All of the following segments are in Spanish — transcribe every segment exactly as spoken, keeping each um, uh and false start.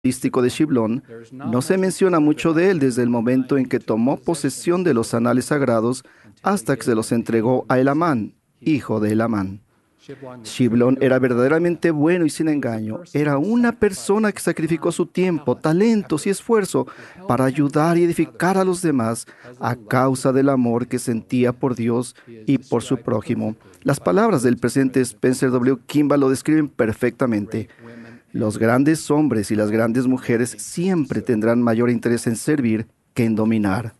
de Shiblón, no se menciona mucho de él desde el momento en que tomó posesión de los anales sagrados hasta que se los entregó a Elamán, hijo de Elamán. Shiblón era verdaderamente bueno y sin engaño. Era una persona que sacrificó su tiempo, talentos y esfuerzo para ayudar y edificar a los demás a causa del amor que sentía por Dios y por su prójimo. Las palabras del presidente Spencer W. Kimball lo describen perfectamente. Los grandes hombres y las grandes mujeres siempre tendrán mayor interés en servir que en dominar.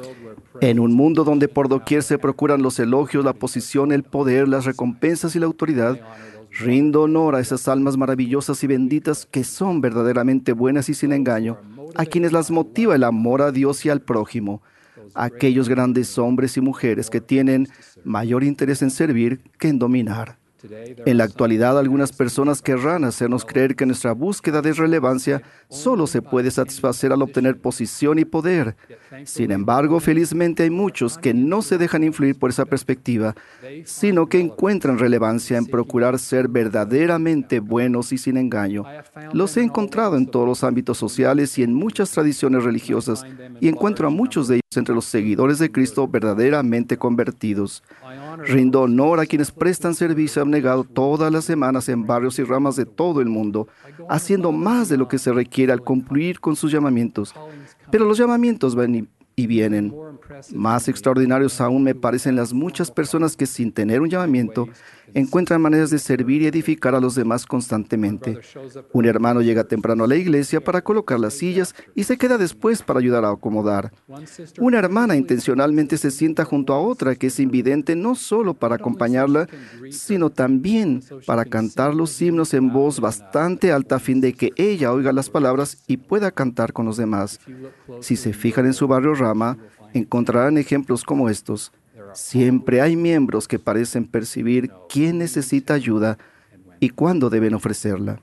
En un mundo donde por doquier se procuran los elogios, la posición, el poder, las recompensas y la autoridad, rindo honor a esas almas maravillosas y benditas que son verdaderamente buenas y sin engaño, a quienes las motiva el amor a Dios y al prójimo, a aquellos grandes hombres y mujeres que tienen mayor interés en servir que en dominar. En la actualidad, algunas personas querrán hacernos creer que nuestra búsqueda de relevancia solo se puede satisfacer al obtener posición y poder. Sin embargo, felizmente hay muchos que no se dejan influir por esa perspectiva, sino que encuentran relevancia en procurar ser verdaderamente buenos y sin engaño. Los he encontrado en todos los ámbitos sociales y en muchas tradiciones religiosas, y encuentro a muchos de ellos entre los seguidores de Cristo verdaderamente convertidos. Rindo honor a quienes prestan servicio abnegado todas las semanas en barrios y ramas de todo el mundo, haciendo más de lo que se requiere al cumplir con sus llamamientos. Pero los llamamientos van y, y vienen. Más extraordinarios aún me parecen las muchas personas que, sin tener un llamamiento, encuentran maneras de servir y edificar a los demás constantemente. Un hermano llega temprano a la iglesia para colocar las sillas y se queda después para ayudar a acomodar. Una hermana intencionalmente se sienta junto a otra que es invidente no solo para acompañarla, sino también para cantar los himnos en voz bastante alta a fin de que ella oiga las palabras y pueda cantar con los demás. Si se fijan en su barrio Rama, encontrarán ejemplos como estos. Siempre hay miembros que parecen percibir quién necesita ayuda y cuándo deben ofrecerla.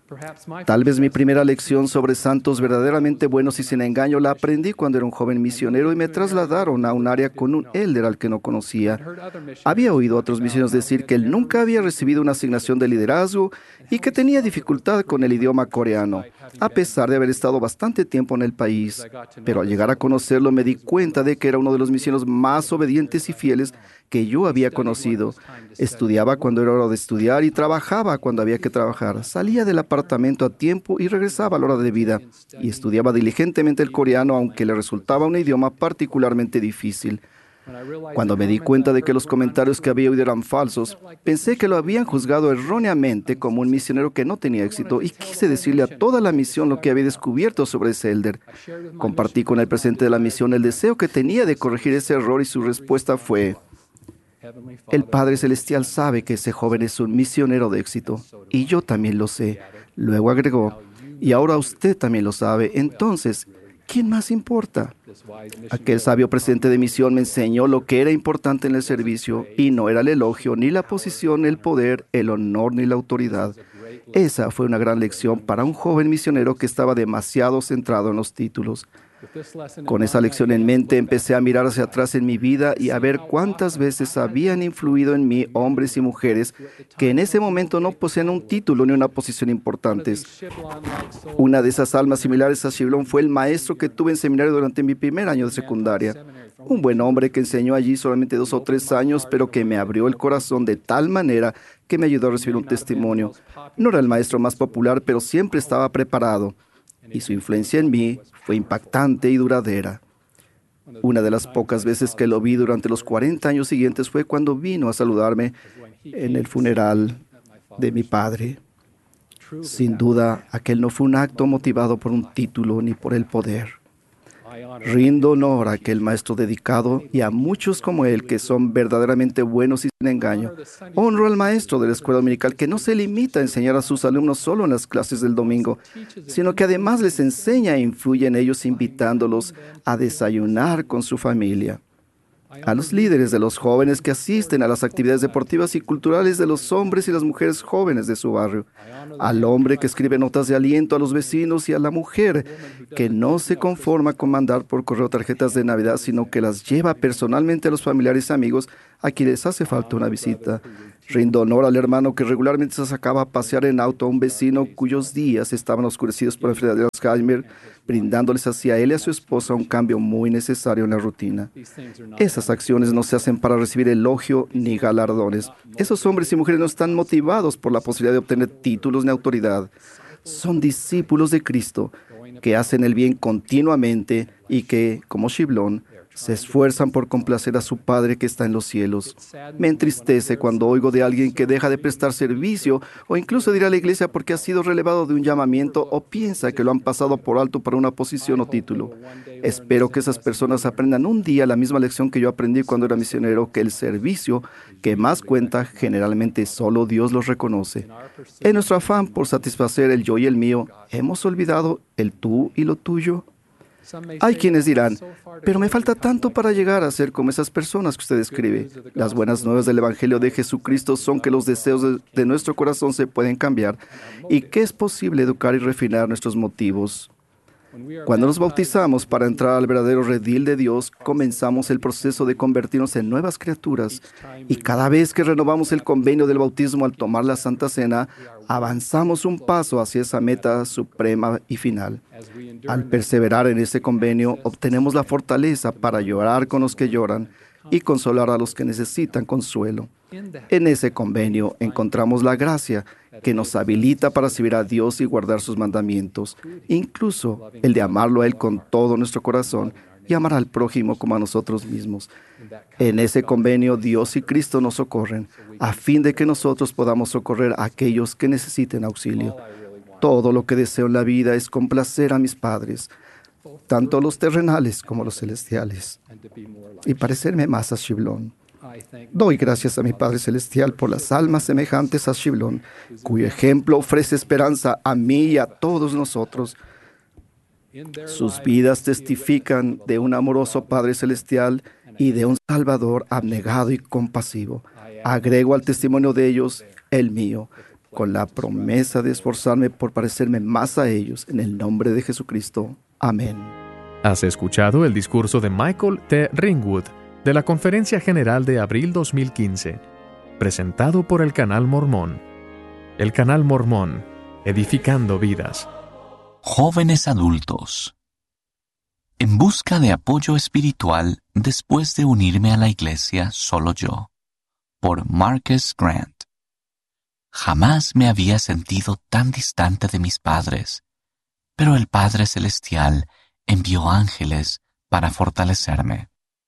Tal vez mi primera lección sobre santos verdaderamente buenos y sin engaño la aprendí cuando era un joven misionero y me trasladaron a un área con un elder al que no conocía. Había oído a otros misioneros decir que él nunca había recibido una asignación de liderazgo y que tenía dificultad con el idioma coreano, a pesar de haber estado bastante tiempo en el país. Pero al llegar a conocerlo me di cuenta de que era uno de los misioneros más obedientes y fieles que yo había conocido. Estudiaba cuando era hora de estudiar y trabajaba cuando había que trabajar. Salía del apartamento a tiempo y regresaba a la hora de vida. Y estudiaba diligentemente el coreano, aunque le resultaba un idioma particularmente difícil. Cuando me di cuenta de que los comentarios que había oído eran falsos, pensé que lo habían juzgado erróneamente como un misionero que no tenía éxito y quise decirle a toda la misión lo que había descubierto sobre ese elder. Compartí con el presidente de la misión el deseo que tenía de corregir ese error y su respuesta fue: el Padre Celestial sabe que ese joven es un misionero de éxito, y yo también lo sé. Luego agregó: y ahora usted también lo sabe. Entonces, ¿quién más importa? Aquel sabio presidente de misión me enseñó lo que era importante en el servicio, y no era el elogio, ni la posición, el poder, el honor, ni la autoridad. Esa fue una gran lección para un joven misionero que estaba demasiado centrado en los títulos. Con esa lección en mente, empecé a mirar hacia atrás en mi vida y a ver cuántas veces habían influido en mí hombres y mujeres que en ese momento no poseían un título ni una posición importantes. Una de esas almas similares a Shiblón fue el maestro que tuve en seminario durante mi primer año de secundaria. Un buen hombre que enseñó allí solamente dos o tres años, pero que me abrió el corazón de tal manera que me ayudó a recibir un testimonio. No era el maestro más popular, pero siempre estaba preparado. Y su influencia en mí fue impactante y duradera. Una de las pocas veces que lo vi durante los cuarenta años siguientes fue cuando vino a saludarme en el funeral de mi padre. Sin duda, aquel no fue un acto motivado por un título ni por el poder. Rindo honor a aquel maestro dedicado y a muchos como él que son verdaderamente buenos y sin engaño. Honro al maestro de la escuela dominical que no se limita a enseñar a sus alumnos solo en las clases del domingo, sino que además les enseña e influye en ellos invitándolos a desayunar con su familia. A los líderes de los jóvenes que asisten a las actividades deportivas y culturales de los hombres y las mujeres jóvenes de su barrio. Al hombre que escribe notas de aliento a los vecinos y a la mujer que no se conforma con mandar por correo tarjetas de Navidad, sino que las lleva personalmente a los familiares y amigos a quienes hace falta una visita. Rindo honor al hermano que regularmente se sacaba a pasear en auto a un vecino cuyos días estaban oscurecidos por la enfermedad de Alzheimer, brindándoles así a él y a su esposa un cambio muy necesario en la rutina. Esas acciones no se hacen para recibir elogio ni galardones. Esos hombres y mujeres no están motivados por la posibilidad de obtener títulos ni autoridad. Son discípulos de Cristo que hacen el bien continuamente y que, como Shiblón, se esfuerzan por complacer a su Padre que está en los cielos. Me entristece cuando oigo de alguien que deja de prestar servicio o incluso de ir a la iglesia porque ha sido relevado de un llamamiento o piensa que lo han pasado por alto para una posición o título. Espero que esas personas aprendan un día la misma lección que yo aprendí cuando era misionero, que el servicio que más cuenta generalmente solo Dios los reconoce. En nuestro afán por satisfacer el yo y el mío, ¿hemos olvidado el tú y lo tuyo? Hay quienes dirán, pero me falta tanto para llegar a ser como esas personas que usted describe. Las buenas nuevas del Evangelio de Jesucristo son que los deseos de, de nuestro corazón se pueden cambiar y que es posible educar y refinar nuestros motivos. Cuando nos bautizamos para entrar al verdadero redil de Dios, comenzamos el proceso de convertirnos en nuevas criaturas. Y cada vez que renovamos el convenio del bautismo al tomar la Santa Cena, avanzamos un paso hacia esa meta suprema y final. Al perseverar en ese convenio, obtenemos la fortaleza para llorar con los que lloran y consolar a los que necesitan consuelo. En ese convenio encontramos la gracia que nos habilita para servir a Dios y guardar sus mandamientos, incluso el de amarlo a Él con todo nuestro corazón y amar al prójimo como a nosotros mismos. En ese convenio Dios y Cristo nos socorren, a fin de que nosotros podamos socorrer a aquellos que necesiten auxilio. Todo lo que deseo en la vida es complacer a mis padres, tanto los terrenales como los celestiales, y parecerme más a Shiblón. Doy gracias a mi Padre Celestial por las almas semejantes a Shiblón, cuyo ejemplo ofrece esperanza a mí y a todos nosotros. Sus vidas testifican de un amoroso Padre Celestial y de un Salvador abnegado y compasivo. Agrego al testimonio de ellos el mío, con la promesa de esforzarme por parecerme más a ellos, en el nombre de Jesucristo. Amén. Has escuchado el discurso de Michael T. Ringwood de la Conferencia General de abril dos mil quince, presentado por el Canal Mormón. El Canal Mormón, edificando vidas. Jóvenes adultos. En busca de apoyo espiritual después de unirme a la iglesia solo yo, por Marcus Grant. Jamás me había sentido tan distante de mis padres, pero el Padre Celestial envió ángeles para fortalecerme.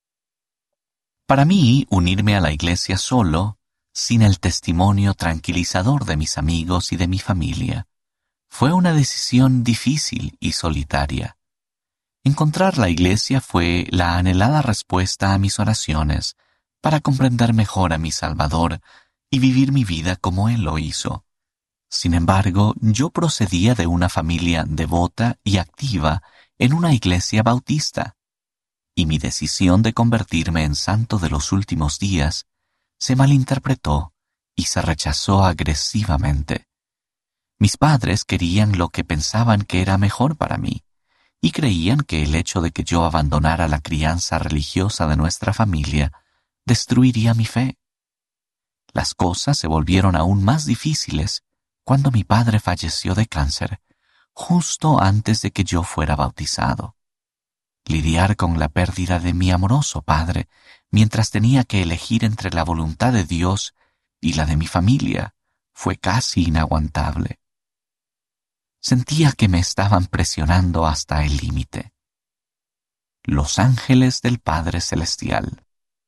Para mí, unirme a la iglesia solo, sin el testimonio tranquilizador de mis amigos y de mi familia, fue una decisión difícil y solitaria. Encontrar la iglesia fue la anhelada respuesta a mis oraciones para comprender mejor a mi Salvador y vivir mi vida como Él lo hizo. Sin embargo, yo procedía de una familia devota y activa en una iglesia bautista, y mi decisión de convertirme en santo de los últimos días se malinterpretó y se rechazó agresivamente. Mis padres querían lo que pensaban que era mejor para mí, y creían que el hecho de que yo abandonara la crianza religiosa de nuestra familia destruiría mi fe. Las cosas se volvieron aún más difíciles cuando mi padre falleció de cáncer, justo antes de que yo fuera bautizado. Lidiar con la pérdida de mi amoroso padre mientras tenía que elegir entre la voluntad de Dios y la de mi familia fue casi inaguantable. Sentía que me estaban presionando hasta el límite. Los ángeles del Padre Celestial.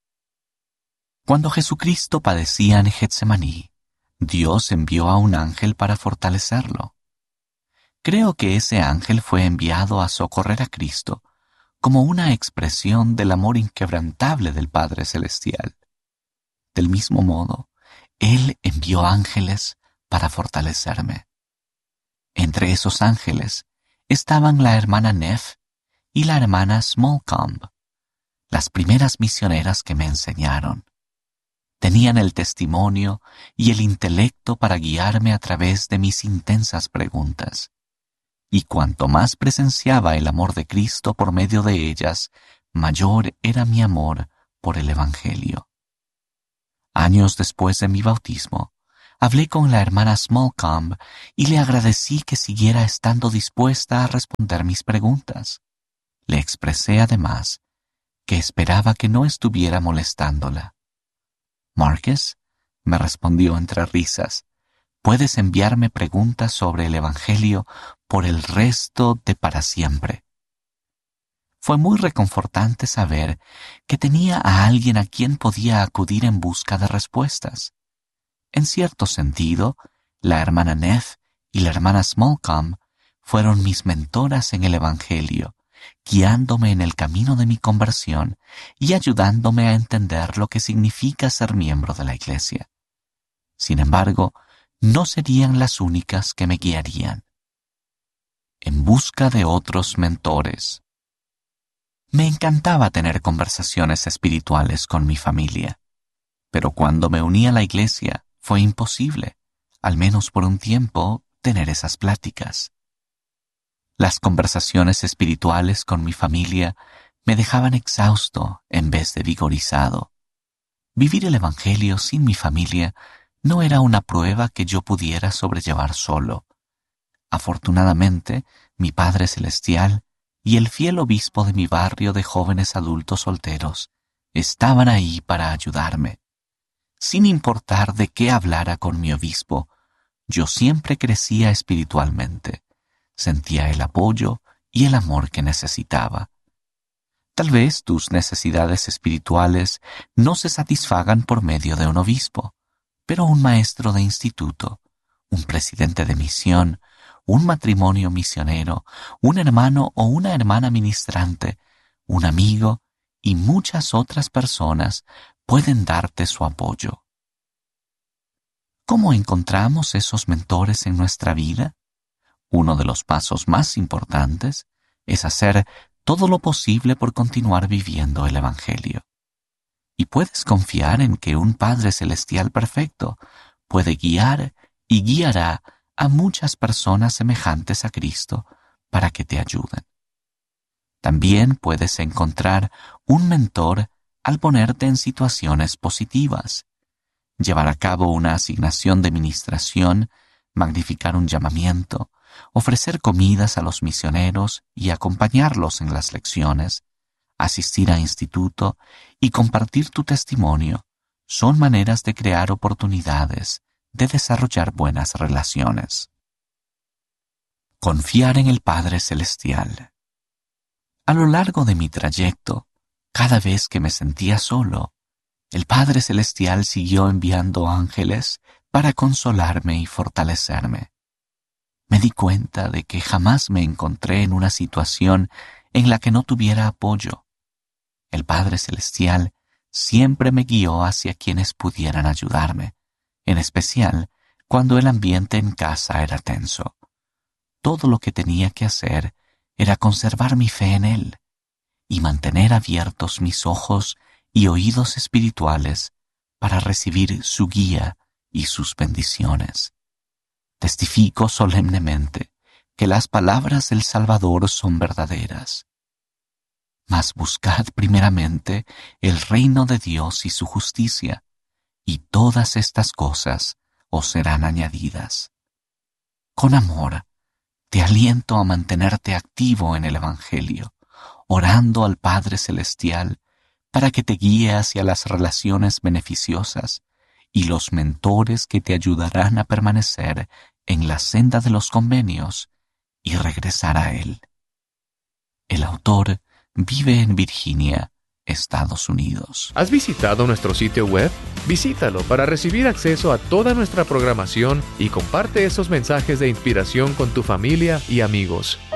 Cuando Jesucristo padecía en Getsemaní, Dios envió a un ángel para fortalecerlo. Creo que ese ángel fue enviado a socorrer a Cristo como una expresión del amor inquebrantable del Padre Celestial. Del mismo modo, Él envió ángeles para fortalecerme. Entre esos ángeles estaban la hermana Neff y la hermana Smallcomb, las primeras misioneras que me enseñaron. Tenían el testimonio y el intelecto para guiarme a través de mis intensas preguntas. Y cuanto más presenciaba el amor de Cristo por medio de ellas, mayor era mi amor por el Evangelio. Años después de mi bautismo, hablé con la hermana Smallcomb y le agradecí que siguiera estando dispuesta a responder mis preguntas. Le expresé además que esperaba que no estuviera molestándola. «Marcus», me respondió entre risas, «puedes enviarme preguntas sobre el Evangelio por el resto de para siempre». Fue muy reconfortante saber que tenía a alguien a quien podía acudir en busca de respuestas. En cierto sentido, la hermana Neff y la hermana Smallcomb fueron mis mentoras en el Evangelio, guiándome en el camino de mi conversión y ayudándome a entender lo que significa ser miembro de la Iglesia. Sin embargo, no serían las únicas que me guiarían. En busca de otros mentores. Me encantaba tener conversaciones espirituales con mi familia, pero cuando me uní a la Iglesia fue imposible, al menos por un tiempo, tener esas pláticas. Las conversaciones espirituales con mi familia me dejaban exhausto en vez de vigorizado. Vivir el Evangelio sin mi familia no era una prueba que yo pudiera sobrellevar solo. Afortunadamente, mi Padre Celestial y el fiel obispo de mi barrio de jóvenes adultos solteros estaban ahí para ayudarme. Sin importar de qué hablara con mi obispo, yo siempre crecía espiritualmente, sentía el apoyo y el amor que necesitaba. Tal vez tus necesidades espirituales no se satisfagan por medio de un obispo, pero un maestro de instituto, un presidente de misión, un matrimonio misionero, un hermano o una hermana ministrante, un amigo y muchas otras personas pueden darte su apoyo. ¿Cómo encontramos esos mentores en nuestra vida? Uno de los pasos más importantes es hacer todo lo posible por continuar viviendo el Evangelio. Y puedes confiar en que un Padre Celestial perfecto puede guiar y guiará a muchas personas semejantes a Cristo para que te ayuden. También puedes encontrar un mentor al ponerte en situaciones positivas, llevar a cabo una asignación de ministración, magnificar un llamamiento, ofrecer comidas a los misioneros y acompañarlos en las lecciones, asistir a instituto y compartir tu testimonio son maneras de crear oportunidades de desarrollar buenas relaciones. Confiar en el Padre Celestial. A lo largo de mi trayecto, cada vez que me sentía solo, el Padre Celestial siguió enviando ángeles para consolarme y fortalecerme. Me di cuenta de que jamás me encontré en una situación en la que no tuviera apoyo. El Padre Celestial siempre me guió hacia quienes pudieran ayudarme, en especial cuando el ambiente en casa era tenso. Todo lo que tenía que hacer era conservar mi fe en Él y mantener abiertos mis ojos y oídos espirituales para recibir su guía y sus bendiciones. Testifico solemnemente que las palabras del Salvador son verdaderas. Mas buscad primeramente el reino de Dios y su justicia, y todas estas cosas os serán añadidas. Con amor, te aliento a mantenerte activo en el Evangelio, orando al Padre Celestial para que te guíe hacia las relaciones beneficiosas y los mentores que te ayudarán a permanecer en la senda de los convenios y regresar a Él. El autor vive en Virginia, Estados Unidos. ¿Has visitado nuestro sitio web? Visítalo para recibir acceso a toda nuestra programación y comparte esos mensajes de inspiración con tu familia y amigos.